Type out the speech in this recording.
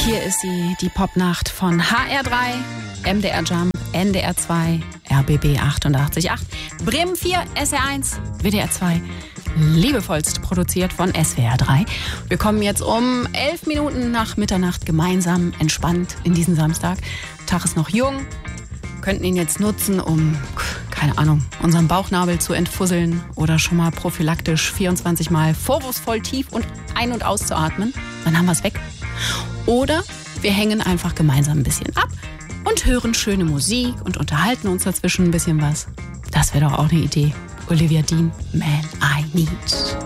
Hier ist sie, die Popnacht von HR3, MDR Jump, NDR 2, RBB 88.8, Bremen 4, SR 1, WDR 2. Liebevollst produziert von SWR 3. Wir kommen jetzt um 11 Minuten nach Mitternacht gemeinsam entspannt in diesen Samstag. Der Tag ist noch jung, könnten ihn jetzt nutzen, um, keine Ahnung, unseren Bauchnabel zu entfusseln oder schon mal prophylaktisch 24 Mal vorwurfsvoll tief und ein- und auszuatmen. Dann haben wir es weg. Oder wir hängen einfach gemeinsam ein bisschen ab und hören schöne Musik und unterhalten uns dazwischen ein bisschen was. Das wäre doch auch eine Idee. Olivia Dean, Man I Need.